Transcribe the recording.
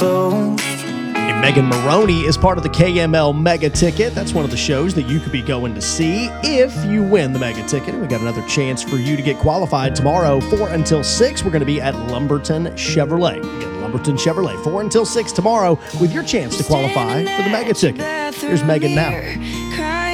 close. And Megan Maroney is part of the KML Mega Ticket. That's one of the shows that you could be going to see if you win the Mega Ticket. We got another chance for you to get qualified tomorrow, 4 until 6. We're going to be at Lumberton Chevrolet. Again, Lumberton Chevrolet, 4 until 6 tomorrow with your chance to qualify for the Mega Ticket. Here's Megan now.